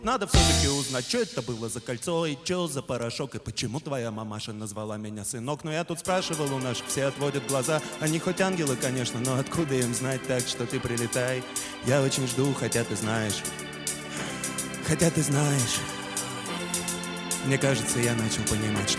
Надо все-таки узнать, что это было за кольцо и что за порошок, и почему твоя мамаша назвала меня сынок. Но я тут спрашивал у наших, все отводят глаза. Они хоть ангелы, конечно, но откуда им знать, так что ты прилетай. Я очень жду, хотя ты знаешь. Хотя ты знаешь. Мне кажется, я начал понимать, что